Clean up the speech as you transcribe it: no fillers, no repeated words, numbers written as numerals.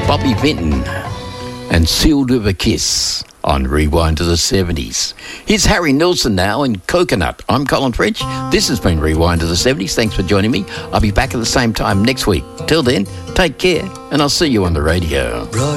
Bobby Vinton and Sealed with a Kiss on Rewind to the 70s. Here's Harry Nilsson now in Coconut. I'm Colin French. This has been Rewind to the 70s. Thanks for joining me. I'll be back at the same time next week. Till then, take care, and I'll see you on the radio.